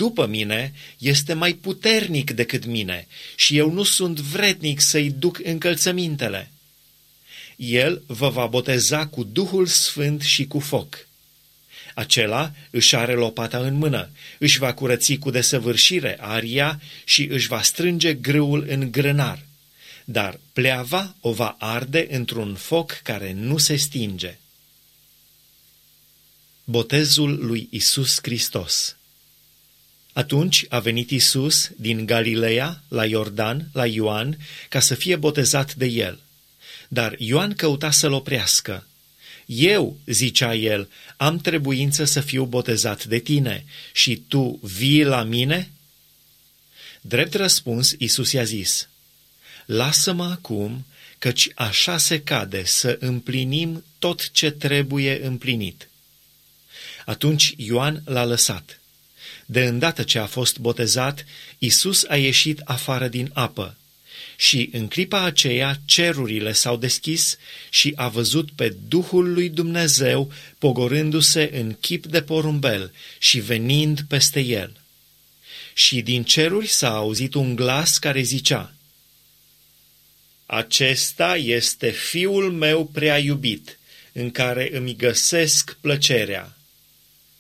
după mine este mai puternic decât mine și eu nu sunt vrednic să-i duc încălțămintele. El vă va boteza cu Duhul Sfânt și cu foc. Acela își are lopata în mână, își va curăți cu desăvârșire aria și își va strânge grâul în grânar, dar pleava o va arde într-un foc care nu se stinge. Botezul lui Isus Hristos. Atunci a venit Isus din Galileea la Iordan, la Ioan, ca să fie botezat de el. Dar Ioan căuta să-l oprească. Eu, zicea el, am trebuință să fiu botezat de tine și tu vii la mine? Drept răspuns, Isus i-a zis: lasă-mă acum, căci așa se cade să împlinim tot ce trebuie împlinit. Atunci Ioan l-a lăsat. De îndată ce a fost botezat, Isus a ieșit afară din apă. Și în clipa aceea cerurile s-au deschis și a văzut pe Duhul lui Dumnezeu pogorându-se în chip de porumbel și venind peste el. Și din ceruri s-a auzit un glas care zicea: acesta este Fiul meu prea iubit, în care îmi găsesc plăcerea.